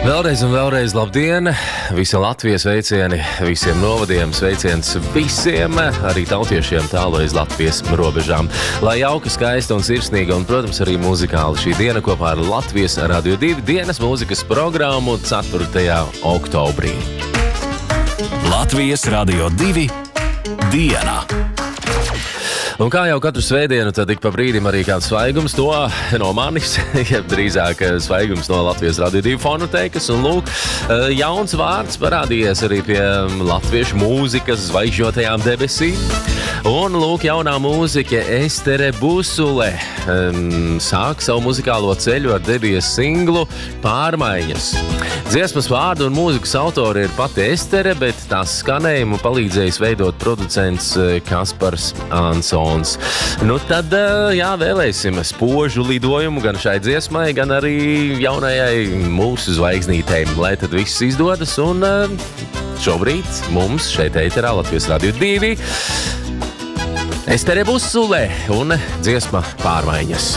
Vēlreiz un vēlreiz labdien! Visiem Latvijas sveicieni, visiem novadiem sveiciens visiem, arī tautiešiem tālu aiz Latvijas robežām. Lai jauka, skaista un sirsnīga un, protams, arī muzikāli šī diena kopā ar Latvijas Radio 2 dienas mūzikas programmu 4. oktobrī. Latvijas Radio 2 diena. Un kā jau katru svētdienu, tad ik pa brīdim arī kāds svaigums no manis, jeb drīzāk svaigums no Latvijas Radio 2 fonotēkas. Un lūk, jauns vārds parādījies arī pie latviešu mūzikas zvaigžņotajām debesīm. Un lūk, jaunā mūziķe Estere Busule sāk savu muzikālo ceļu ar debijas singlu Pārmaiņas. Dziesmas vārdu un mūzikas autori ir pati Estere, bet tās skanējumu palīdzējis veidot producents Kaspars Ansons. Nu tad, jā, vēlēsim spožu lidojumu gan šai dziesmai, gan arī jaunajai mūsu zvaigznītēm, lai tad viss izdodas. Un šobrīd mums šeit ēterā Latvijas Radio 2 Estere Busule un dziesma Pārmaiņas.